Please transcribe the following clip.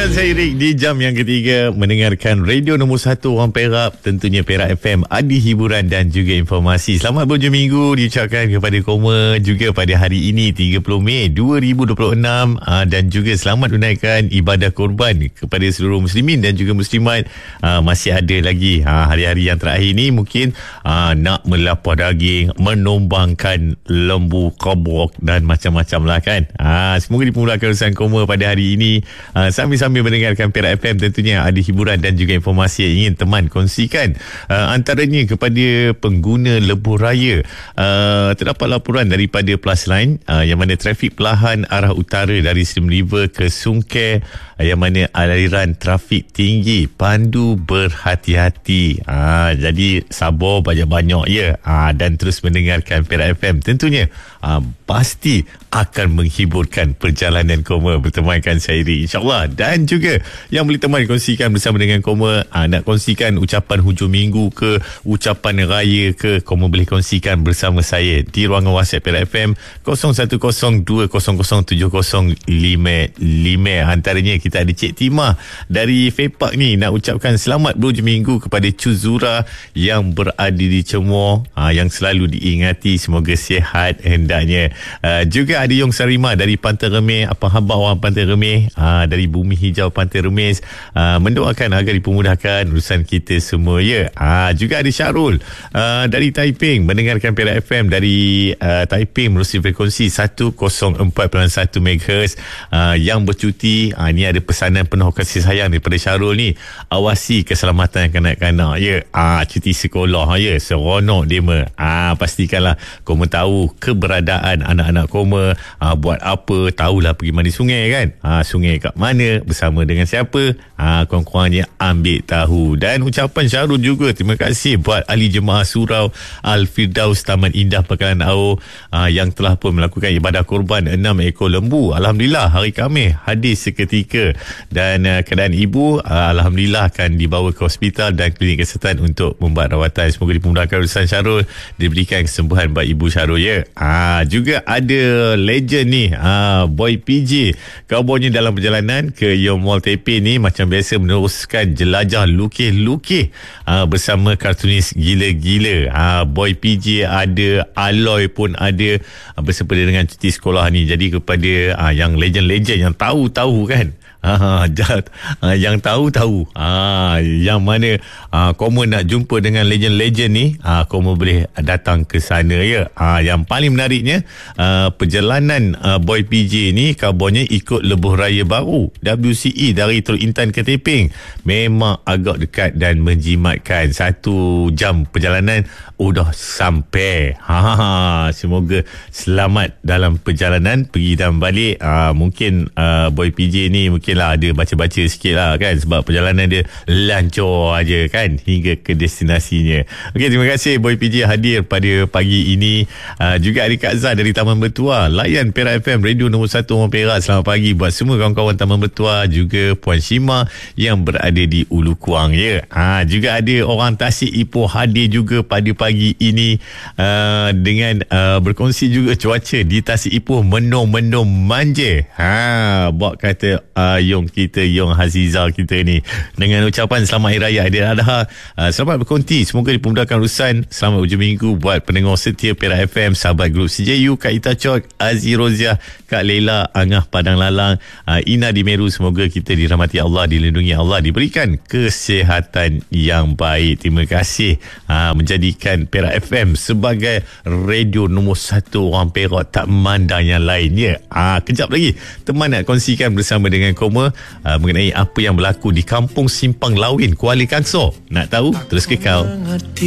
Dan saya Rick di jam yang ketiga mendengarkan radio nombor 1 orang Perak, tentunya Perak FM, adi hiburan dan juga informasi. Selamat berhujung minggu diucapkan kepada Koma juga pada hari ini 30 Mei 2026 dan juga selamat menunaikan ibadah korban kepada seluruh muslimin dan juga muslimat. Masih ada lagi hari-hari yang terakhir ni mungkin nak melapah daging, menumbangkan lembu, kobok dan macam-macam lah kan. Semoga dipermudahkan urusan Koma pada hari ini. Sambil-sambil mendengarkan Perak FM, tentunya ada hiburan dan juga informasi yang ingin teman kongsikan. Antaranya kepada pengguna lebuh raya, terdapat laporan daripada Plus Line yang mana trafik perlahan arah utara dari Slim River ke Sungkeh, yang mana aliran trafik tinggi, pandu berhati-hati. Jadi sabar banyak-banyak ya, dan terus mendengarkan Perak FM. Tentunya pasti akan menghiburkan perjalanan Koma bertemankan Syairi, insyaAllah. Dan juga yang boleh teman kongsikan bersama dengan Koma, nak kongsikan ucapan hujung minggu ke, ucapan raya ke, Koma boleh kongsikan bersama saya di ruangan WhatsApp Perak FM 0102007055. Antaranya kita ada Cik Timah dari Fepak ni nak ucapkan selamat berhujung minggu kepada Cuzura yang berada di Cemor, yang selalu diingati, semoga sihat hendaknya. Juga ada Yong Sarima dari Pantai Remeh. Apa khabar orang Pantai Remeh, dari Bumi Hijau Pantai Remis, mendoakan agar dipermudahkan urusan kita semua ya. Juga ada Syarul dari Taiping mendengarkan Perak FM dari Taiping melalui frekuensi 104.1 MHz, yang bercuti. Ni ada pesanan penuh kasih sayang daripada Syarul ni, awasi keselamatan kanak-kanak ya. Cuti sekolah ya, seronok dia pastikanlah Koma tahu keberadaan anak-anak Koma, buat apa, tahulah pergi mandi sungai kan, sungai kat mana, bersama dengan siapa, kurang-kurangnya ambil tahu. Dan ucapan Syarul juga terima kasih buat ahli jemaah surau Al-Firdaus Taman Indah Pekalan Au, yang telah pun melakukan ibadah korban 6 ekor lembu. Alhamdulillah hari Khamis hadis seketika, dan keadaan ibu alhamdulillah akan dibawa ke hospital dan klinik kesihatan untuk membuat rawatan. Semoga dipermudahkan urusan Syarul, diberikan kesembuhan buat ibu Syarul ya. Juga ada legend ni, Boy PJ, kabarnya dalam perjalanan ke Yon Mall Taipei ni macam biasa meneruskan jelajah lukis-lukis bersama kartunis gila-gila. Boy PJ ada, Aloy pun ada, bersempena dengan cuti sekolah ni. Jadi kepada yang legend-legend yang tahu-tahu kan, yang tahu-tahu, yang mana Koma nak jumpa dengan legend-legend ni, Koma boleh datang ke sana ya. Yang paling menariknya, perjalanan Boy PJ ni kabarnya ikut lebuh raya baru WCE dari Teluk Intan ke Taiping. Memang agak dekat dan menjimatkan, 1 jam perjalanan dah sampai. Semoga selamat dalam perjalanan pergi dan balik. Mungkin Boy PJ ni mungkinlah ada baca-baca sikit lah kan, sebab perjalanan dia lancar aja kan hingga ke destinasinya. Okey, terima kasih Boy PJ hadir pada pagi ini. Juga ada Kak Zah dari Taman Bertua, layan Perak FM radio nombor 1 orang Perak. Selamat pagi buat semua kawan-kawan Taman Bertua, juga Puan Shima yang berada di Ulu Kuang ya. Juga ada orang Tasik Ipoh hadir juga pada pagi ini, dengan berkongsi juga cuaca di Tasik Ipoh mendung-mendung manja. Buat kata Yong kita, Yong Haziza kita ni, dengan ucapan selamat Hari Raya Aidiladha. Selamat berkonti, semoga dipermudahkan urusan. Selamat hujung minggu buat pendengar setia Perak FM, sahabat grup CJU, Kak Ita Chok, Aziz Roziah, Kak Leila, Angah Padang Lalang, Ina di Meru. Semoga kita dirahmati Allah, dilindungi Allah, diberikan kesihatan yang baik. Terima kasih menjadikan Perak FM sebagai radio nombor 1 orang Perak, tak memandang yang lain ya. Kejap lagi teman nak kongsikan bersama dengan Koma mengenai apa yang berlaku di Kampung Simpang Lawin, Kuala Kangsar. Nak tahu? Terus kekal.